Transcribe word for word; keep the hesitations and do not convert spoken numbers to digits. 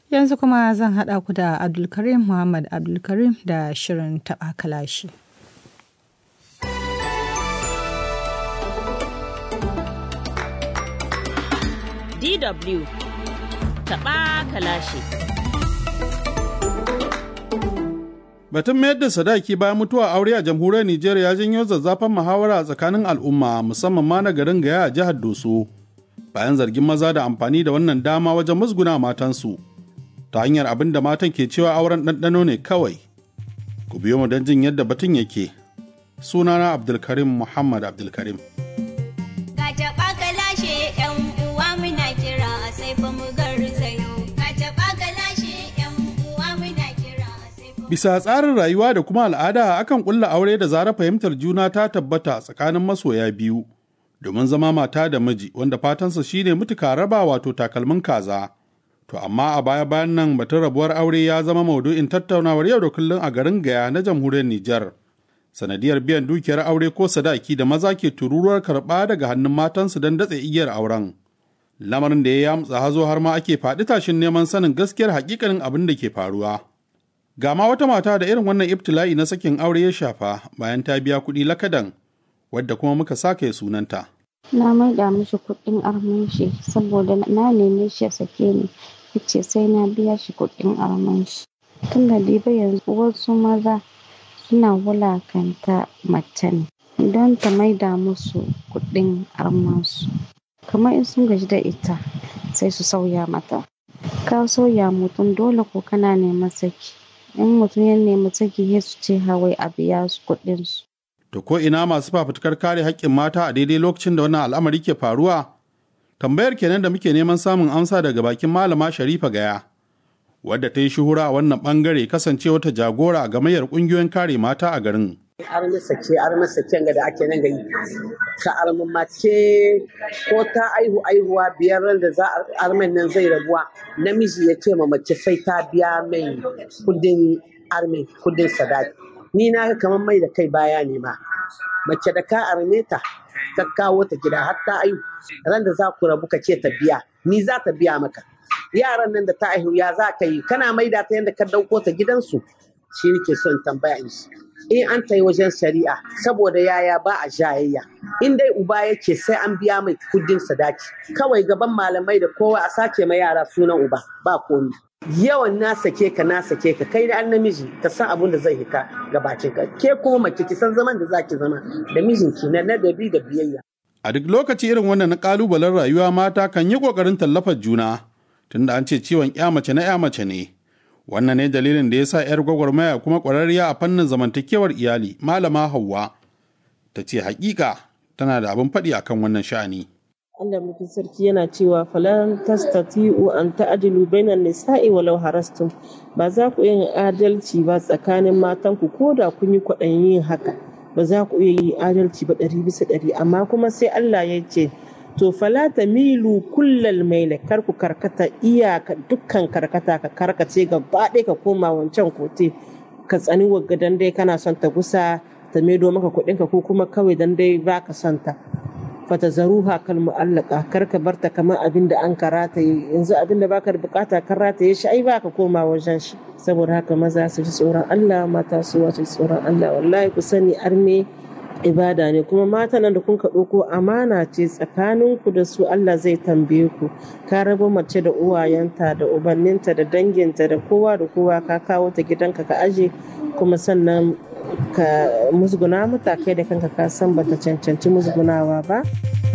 Yanzu kuma zan haɗa ku da Abdulkarim Muhammad Abdulkarim da shirin taɓa kalashi. D W taɓa kalashi. Batun mayar da sadaki bayan mutuwa aure a jamhuriyar Nijar ya janyo zazzafan muhawara a tsakanin al'umma musamman ma na garin Gaya a jihar Doso bayan zargin maza da amfani da wannan dama wajen musguna matansu ta hanyar abin da matan ke cewa auren ɗanɗano ne kawai. Ku biyo mu don jin yadda batun yake. Sunana Abdulkarim Muhammad Abdulkarim. Bisa tsarin rayuwa da kuma al'ada akan ƙulla aure da zarar fahimtar juna ta tabbata tsakanin masoya biyu domin zama mata da miji wanda fatansa shine mutuka raba wato takalmin kaza. To amma a baya bayan nan batun rabuwar aure ya zama maudu'in tattaunawar yau da kullum a garin Gaya na jamhuriyar Nijar. Sanadiyar biyan dukiyar aure ko sadaki da maza ke tururuwar karɓa daga hannun matansu don datse igiyar auren. Lamarin da ya yamutsa hazo har ma ake faɗi tashin neman sanin gaskiyar hakikanin abin da ke faruwa. Ga ma wata mata da irin wannan ibtila'i na sakin aure ya shafa bayan ta biya kuɗi lakadan wadda kuma muka sake sunanta. Na maida mishi kuɗin arman shi saboda na neme shi ya sake ni. Yace sai na biya shi kuɗin arman shi. Tun da diba yanzu wasu maza suna wulakanta mace ne don ta maida musu kuɗin armansu. Kamar in sun gaji da ita sai su sauya mata. Ka sauya mutum dole ko kana neman saki. In mutum ya nemi saki ya su ce hawai a biya su kuɗin su. To ko ina masu fafutukar kare haƙƙin mata a daidai lokacin da wannan al'amari ke faruwa? Tambayar kenan da muke neman samun amsa daga bakin malama Sharifa Gaya, wadda ta yi shuhura a wannan bangare kasancewa ta jagora a gamayyar ƙungiyoyin kare mata a garin. Armisa ce armisa ce ga da ake nan gari ka armamace ko ta aihu aihuwa biyar da za a armen nan zai rabuwa namiji ya ce ma mace sai ta biya mai kudin armen kudin sadaki. Ni na ga kamar mai da kai baya ne ma mace da ka arme ta ka kawo ta gida har ta aihu ran da za ku rabu ka ce ta biya ni za ta biya maka yaran nan da ta aihu ya za ka yi kana maida ta yadda ka dauko ta gidansu shi nake son tambaya in shi. In an ta yi wajen shari'a saboda yaya ba a jayayya in dai uba yake sai an biya mai kudin sadaki kawai gaban malamai da kowa a sake ma yara sunan uba ba komi yawan na sake ka na sake ka kai da an namiji ka san abin da zai hita ga bakin ka ke kuma mace ki san zaman da zaki zama da mijinki na ladabi da biyayya. A duk lokaci irin wannan na kalubalen rayuwa mata kan yi kokarin tallafar juna tunda an ce ciwon ya mace na ya mace ne. Wannan ne dalilin da ya sa 'yar gwagwarmaya kuma ƙwararriya a fannin zamantakewar iyali, Malama Hauwa, ta ce hakika tana da abin faɗi akan wannan sha'ani. Allah mutum sarki yana cewa falan tastati'u an ta'dilu bainan nisa'i walau harastum. Ba za ku yin adalci ba tsakanin matanku ko da kun yi kwaɗayin yin haka. Ba za ku iya yi adalci ba ɗari bisa ɗari amma kuma sai Allah ya ce to fala tamilu kullal maila kar ku karkata iyaka dukkan karkata ka karkace gaba ɗaya ka koma wancan kote ka tsani wagga dan dai kana son ta gusa ta maido maka kuɗin ka ko kuma kawai dan dai baka son ta fata zaruha kal mu'allaka kar ka barta kamar abin da an karata yanzu abin da baka bukata kan rataye shi ai baka koma wajen shi saboda haka maza su ji tsoron Allah mata su wace tsoron Allah wallahi ku sani arme ibada ne kuma mata nan da kun ka ɗauko amana ce tsakaninku da su Allah zai tambaye ku ka rabo mace da uwayenta da ubanninta da danginta da kowa da kowa ka kawo ta gidanka ka aje kuma sannan ka musguna mata kai da kanka ka san bata cancanci musgunawa ba.